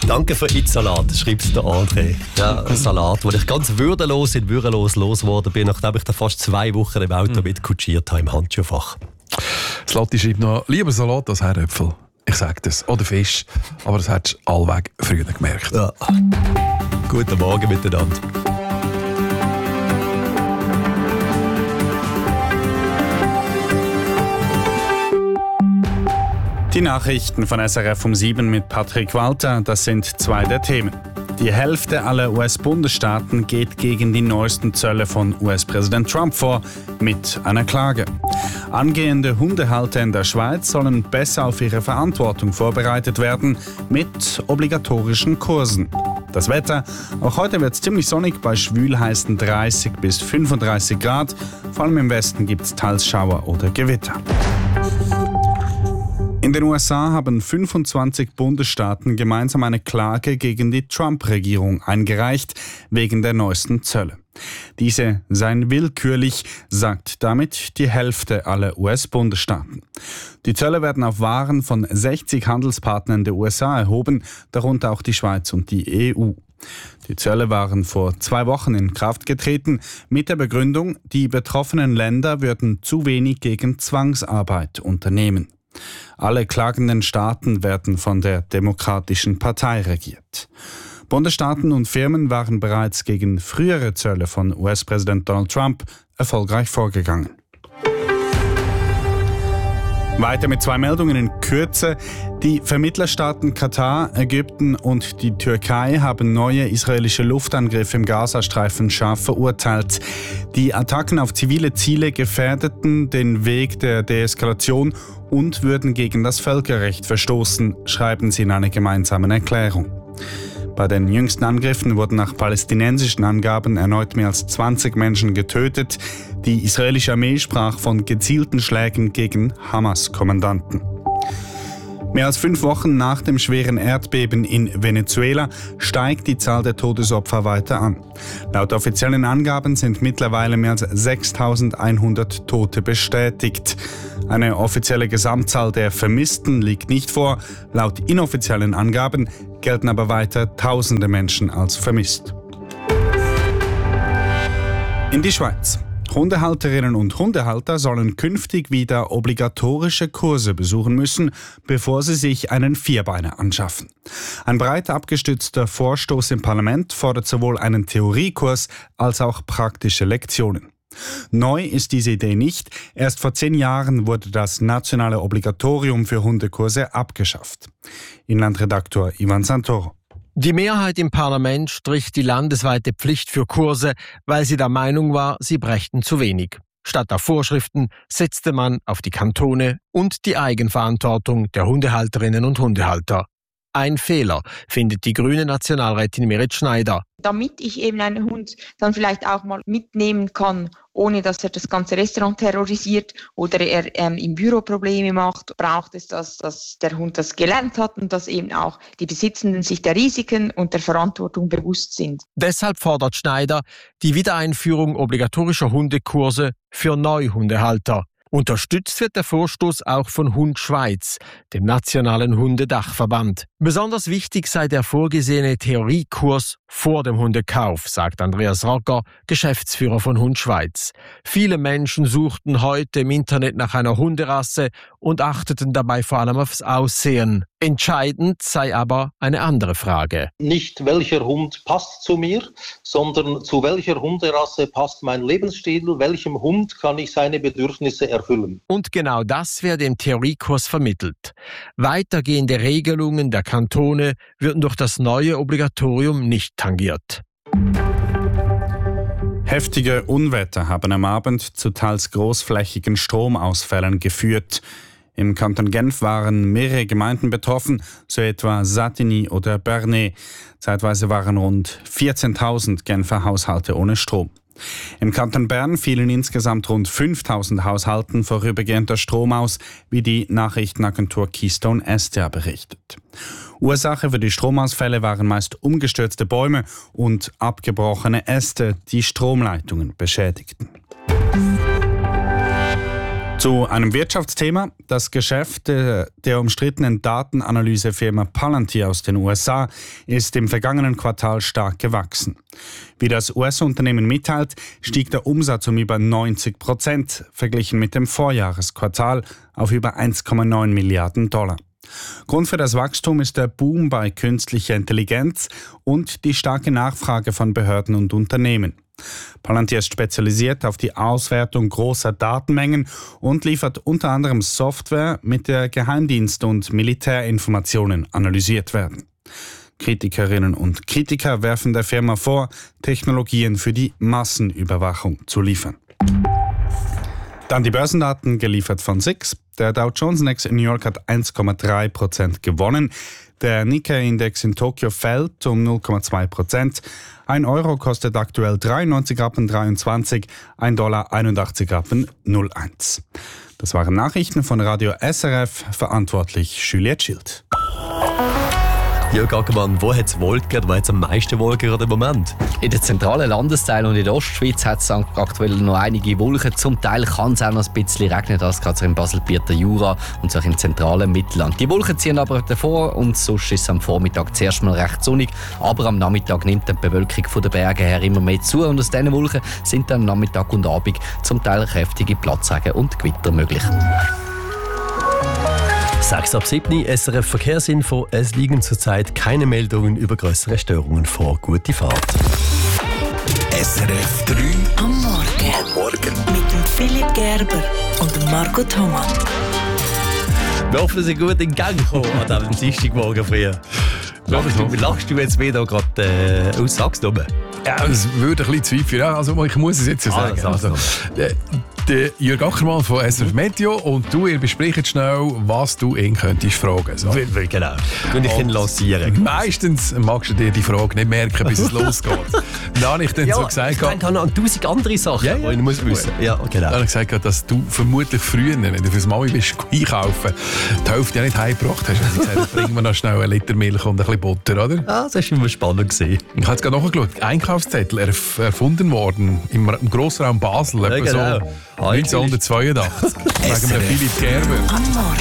Danke für Salat, schreibt der André. Ja, ein Salat, wo ich ganz würdelos losgeworden bin, nachdem ich da fast 2 Wochen im Auto mitkutschiert habe im Handschuhfach. Slatti schreibt noch, lieber Salat als Herdöpfel. Ich sage das. Oder Fisch. Aber das hättest du allweg früher gemerkt. Ja. Guten Morgen miteinander. Die Nachrichten von SRF um 7 mit Patrick Walter, das sind 2 der Themen. Die Hälfte aller US-Bundesstaaten geht gegen die neuesten Zölle von US-Präsident Trump vor, mit einer Klage. Angehende Hundehalter in der Schweiz sollen besser auf ihre Verantwortung vorbereitet werden, mit obligatorischen Kursen. Das Wetter, auch heute wird es ziemlich sonnig bei schwülheißen 30 bis 35 Grad. Vor allem im Westen gibt es teils Schauer oder Gewitter. In den USA haben 25 Bundesstaaten gemeinsam eine Klage gegen die Trump-Regierung eingereicht, wegen der neuesten Zölle. Diese seien willkürlich, sagt damit die Hälfte aller US-Bundesstaaten. Die Zölle werden auf Waren von 60 Handelspartnern der USA erhoben, darunter auch die Schweiz und die EU. Die Zölle waren vor 2 Wochen in Kraft getreten, mit der Begründung, die betroffenen Länder würden zu wenig gegen Zwangsarbeit unternehmen. Alle klagenden Staaten werden von der Demokratischen Partei regiert. Bundesstaaten und Firmen waren bereits gegen frühere Zölle von US-Präsident Donald Trump erfolgreich vorgegangen. Weiter mit 2 Meldungen in Kürze. Die Vermittlerstaaten Katar, Ägypten und die Türkei haben neue israelische Luftangriffe im Gazastreifen scharf verurteilt. Die Attacken auf zivile Ziele gefährdeten den Weg der Deeskalation und würden gegen das Völkerrecht verstoßen, schreiben sie in einer gemeinsamen Erklärung. Bei den jüngsten Angriffen wurden nach palästinensischen Angaben erneut mehr als 20 Menschen getötet. Die israelische Armee sprach von gezielten Schlägen gegen Hamas-Kommandanten. Mehr als 5 Wochen nach dem schweren Erdbeben in Venezuela steigt die Zahl der Todesopfer weiter an. Laut offiziellen Angaben sind mittlerweile mehr als 6.100 Tote bestätigt. Eine offizielle Gesamtzahl der Vermissten liegt nicht vor. Laut inoffiziellen Angaben gelten aber weiter Tausende Menschen als vermisst. In die Schweiz. Hundehalterinnen und Hundehalter sollen künftig wieder obligatorische Kurse besuchen müssen, bevor sie sich einen Vierbeiner anschaffen. Ein breit abgestützter Vorstoß im Parlament fordert sowohl einen Theoriekurs als auch praktische Lektionen. Neu ist diese Idee nicht. Erst vor 10 Jahren wurde das nationale Obligatorium für Hundekurse abgeschafft. Inlandredaktor Ivan Santoro. Die Mehrheit im Parlament strich die landesweite Pflicht für Kurse, weil sie der Meinung war, sie brächten zu wenig. Statt auf Vorschriften setzte man auf die Kantone und die Eigenverantwortung der Hundehalterinnen und Hundehalter. Ein Fehler, findet die grüne Nationalrätin Merit Schneider. Damit ich eben einen Hund dann vielleicht auch mal mitnehmen kann, ohne dass er das ganze Restaurant terrorisiert oder er im Büro Probleme macht, braucht es, dass der Hund das gelernt hat und dass eben auch die Besitzenden sich der Risiken und der Verantwortung bewusst sind. Deshalb fordert Schneider die Wiedereinführung obligatorischer Hundekurse für Neuhundehalter. Unterstützt wird der Vorstoß auch von Hund Schweiz, dem nationalen Hundedachverband. Besonders wichtig sei der vorgesehene Theoriekurs vor dem Hundekauf, sagt Andreas Rocker, Geschäftsführer von Hund Schweiz. Viele Menschen suchten heute im Internet nach einer Hunderasse und achteten dabei vor allem aufs Aussehen. Entscheidend sei aber eine andere Frage. Nicht welcher Hund passt zu mir, sondern zu welcher Hunderasse passt mein Lebensstil, welchem Hund kann ich seine Bedürfnisse erfüllen. Und genau das werde im Theoriekurs vermittelt. Weitergehende Regelungen der Kantone würden durch das neue Obligatorium nicht tangiert. Heftige Unwetter haben am Abend zu teils großflächigen Stromausfällen geführt. Im Kanton Genf waren mehrere Gemeinden betroffen, so etwa Satigny oder Bernay. Zeitweise waren rund 14.000 Genfer Haushalte ohne Strom. Im Kanton Bern fielen insgesamt rund 5.000 Haushalten vorübergehend der Strom aus, wie die Nachrichtenagentur Keystone SDA berichtet. Ursache für die Stromausfälle waren meist umgestürzte Bäume und abgebrochene Äste, die Stromleitungen beschädigten. Zu einem Wirtschaftsthema. Das Geschäft der umstrittenen Datenanalysefirma Palantir aus den USA ist im vergangenen Quartal stark gewachsen. Wie das US-Unternehmen mitteilt, stieg der Umsatz um über 90% verglichen mit dem Vorjahresquartal auf über 1,9 Milliarden $. Grund für das Wachstum ist der Boom bei künstlicher Intelligenz und die starke Nachfrage von Behörden und Unternehmen. Palantir ist spezialisiert auf die Auswertung großer Datenmengen und liefert unter anderem Software, mit der Geheimdienst- und Militärinformationen analysiert werden. Kritikerinnen und Kritiker werfen der Firma vor, Technologien für die Massenüberwachung zu liefern. Dann die Börsendaten, geliefert von SIX. Der Dow Jones Index in New York hat 1,3% gewonnen. Der Nikkei-Index in Tokio fällt um 0,2%. 1 Euro kostet aktuell 93,23 Rappen, $1 81,01. Das waren Nachrichten von Radio SRF, verantwortlich Juliette Schild. Jörg Ackermann, wo hat es Wolken? Wo hat es am meisten Wolken gerade im Moment? In den zentralen Landesteilen und in der Ostschweiz hat es aktuell noch einige Wolken. Zum Teil kann es auch noch ein bisschen regnen, das gerade so im Basel-Bieter Jura und so im zentralen Mittelland. Die Wolken ziehen aber davor und sonst ist es am Vormittag zuerst mal recht sonnig, aber am Nachmittag nimmt die Bewölkung von den Bergen her immer mehr zu und aus diesen Wolken sind dann am Nachmittag und Abend zum Teil kräftige Platzregen und Gewitter möglich. 6:07 SRF Verkehrsinfo. Es liegen zurzeit keine Meldungen über größere Störungen vor. Gute Fahrt. SRF 3 am Morgen. Mit dem Philipp Gerber und dem Marco Thomann. Wir hoffen, Sie sind gut in Gang gekommen an diesem Dienstagmorgen früh. Lachst du jetzt wieder gerade aus? Sagst du? Ja, das würde ein bisschen zweifeln. Ja, also ich muss es jetzt ja sagen. Der Jörg Ackermann von SRF Meteo und du, ihr besprecht schnell, was du ihn könntest fragen. So. Genau. Und ich ihn lancieren. Meistens magst du dir die Frage nicht merken, bis es losgeht. Dann habe ich dann so gesagt... Ich habe noch 1000 andere Sachen, die ich muss wissen. Ja, genau. Dann habe ich gesagt, dass du vermutlich früher, wenn du fürs Mami bist, einkaufen, die Hälfte ja nicht heimgebracht hast. Also gesagt, bringen wir noch schnell 1 Liter Milch und ein bisschen Butter, oder? Ja, das war immer spannend. Ich habe jetzt gerade nachgeschaut. Einkaufszettel erfunden worden im Grossraum Basel. Ja, genau. So 1982. Wegen Philipp Gerber.